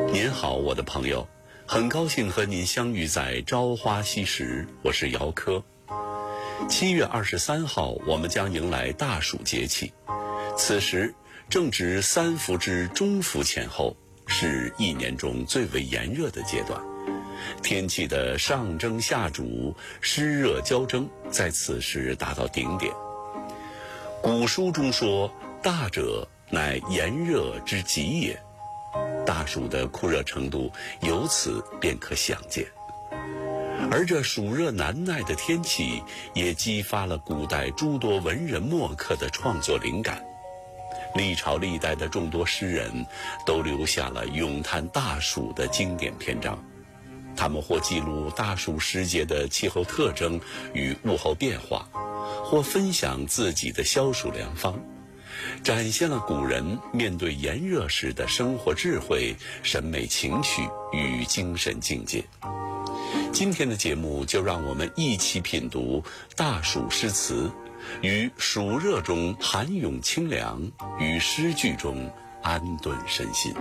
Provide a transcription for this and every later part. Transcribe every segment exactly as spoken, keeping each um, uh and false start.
您好，我的朋友，很高兴和您相遇在朝花夕拾，我是姚科。七月二十三号，我们将迎来大暑节气，此时正值三伏至中伏前后，是一年中最为炎热的阶段。天气的上蒸下煮，湿热交蒸，在此时达到顶点。古书中说，大者乃炎热之极也。大暑的酷热程度由此便可想见，而这暑热难耐的天气也激发了古代诸多文人墨客的创作灵感。历朝历代的众多诗人都留下了咏叹大暑的经典篇章，他们或记录大暑时节的气候特征与物候变化，或分享自己的消暑良方，展现了古人面对炎热时的生活智慧、审美情趣与精神境界。今天的节目就让我们一起品读大暑诗词，于暑热中涵咏清凉，于诗句中安顿身心。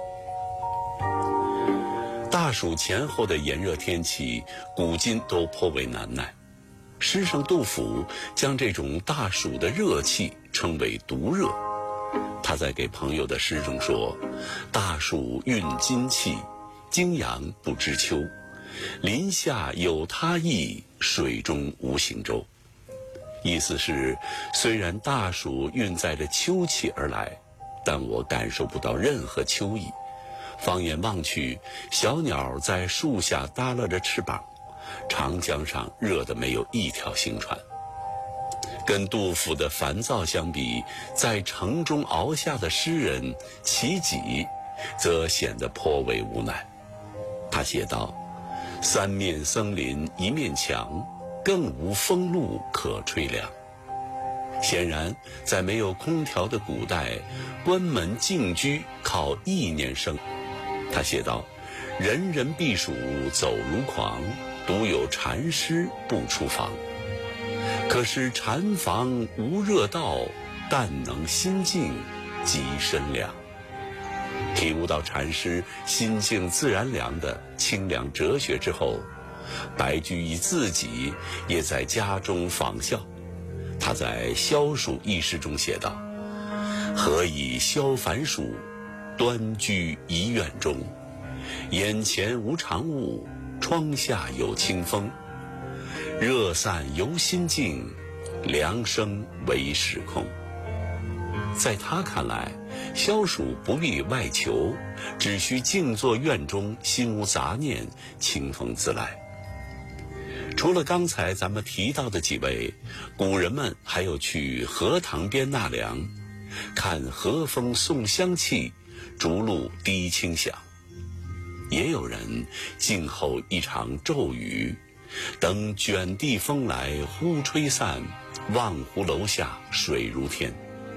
大暑前后的炎热天气，古今都颇为难耐。诗圣杜甫将这种大暑的热气称为毒热。他在给朋友的诗中说：大暑蕴金气，泾阳不知秋，林下有他意，水中无行舟。意思是，虽然大暑运载着秋气而来，但我感受不到任何秋意。放眼望去，小鸟在树下耷拉着翅膀，长江上热得没有一条行船。跟杜甫的烦躁相比，在城中熬下的诗人齐己则显得颇为无奈。他写道：三面森林一面墙，更无风露可吹凉。显然，在没有空调的古代，关门静居靠意念生。他写道：人人避暑走如狂，独有禅师不出房。可是禅房无热道，但能心静即身凉。体悟到禅师心静自然凉的清凉哲学之后，白居易自己也在家中仿效。他在消暑一诗中写道：何以消烦暑，端居一院中，眼前无长物，窗下有清风。热散由心静，凉生为时空。在他看来，消暑不必外求，只需静坐院中，心无杂念，清风自来。除了刚才咱们提到的几位，古人们还有去荷塘边纳凉，看和风送香气，竹露滴清响。也有人静候一场骤雨，等卷地风来忽吹散，望湖楼下水如天。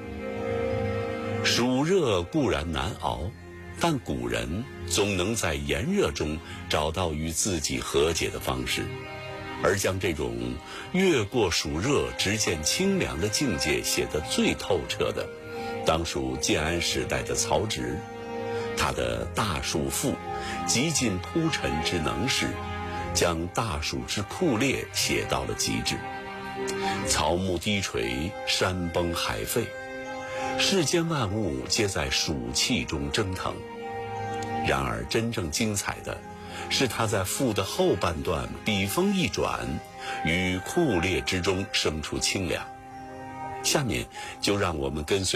暑热固然难熬，但古人总能在炎热中找到与自己和解的方式，而将这种越过暑热直见清凉的境界写得最透彻的，当属建安时代的曹植。他的《大暑赋》极尽铺陈之能事，将大暑之酷烈写到了极致。草木低垂，山崩海沸，世间万物皆在暑气中蒸腾。然而真正精彩的是他在赋的后半段笔锋一转，于酷烈之中生出清凉。下面就让我们跟随